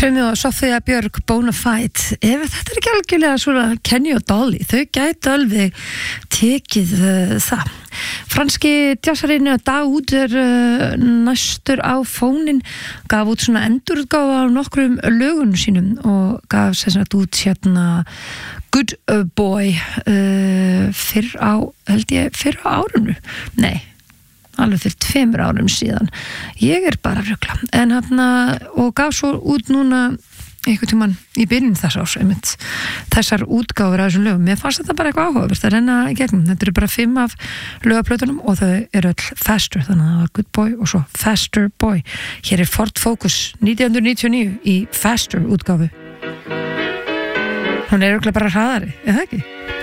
Krummi og Sofía Björg Bonafide, ef þetta ekki algjörlega svona Kenny og Dolly, þau gætu alveg tekið það. Franski djassarinn Daoud næstur á fónin, gaf út svona endurútgáfa af nokkrum lögum sínum og gaf sem sagt út hérna Good Boy fyrr á árunu, nei alveg fyrir 2 árum síðan. Ég bara að rugla. En og gaf svo út núna einhvern tímann í byrjun þess árs einmitt þessar útgáfur af þessum lögum. Mér fannst þetta bara eitthvað áhugavert að renna í gegnum. Þetta eru bara 5 af lögaplötunum og þau eru öll Faster, þannig að það var Good Boy og svo Faster Boy. Hér er Ford Focus 1999 í Faster útgáfu. Hún er örugglega bara hraðari, er það ekki?